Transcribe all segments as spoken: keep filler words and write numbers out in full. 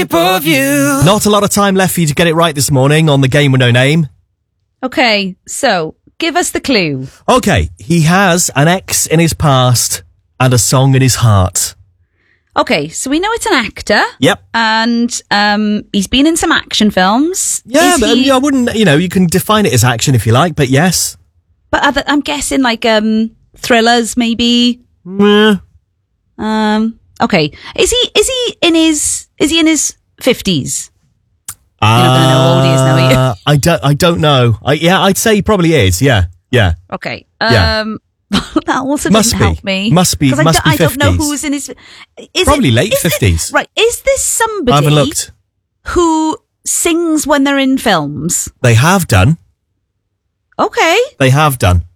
shape of you. Not a lot of time left for you to get it right this morning on the game with no name. Okay, so give us the clue. Okay, he has an ex in his past and a song in his heart. Okay, so we know it's an actor. Yep. And um, he's been in some action films. Yeah, Is but he- I wouldn't, you know, you can define it as action if you like, but yes. But other, I'm guessing like um, thrillers, maybe. Meh. Um, okay, is he is he in his is he in his fifties? Uh, You're not gonna know how old he is now, are you? I don't, I don't know. I, yeah, I'd say he probably is. Yeah, yeah. Okay. Yeah. Um, that also Must doesn't be. help me. Must be- 'Cause I must don't- be I don't know fifties. who's in his. Is Probably it, late is it- fifties. right? Is this somebody I haven't looked. who sings when they're in films? They have done. Okay. They have done.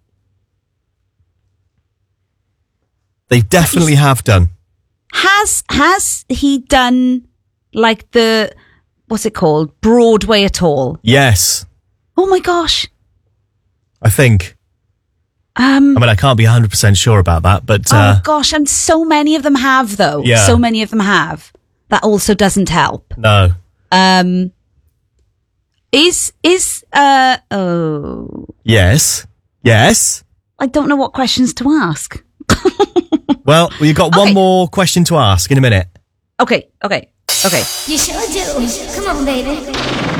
They definitely have done. Has has he done like the what's it called Broadway at all? Yes, Oh my gosh. I think. Um. I mean, I can't be one hundred percent sure about that, but uh, oh gosh, and so many of them have though. Yeah. So many of them have. That also doesn't help. no. Um. Is is uh oh Yes. Yes. I don't know what questions to ask. Well, you've got one Okay. more question to ask in a minute. Okay, okay, okay. You sure do. Come on, baby.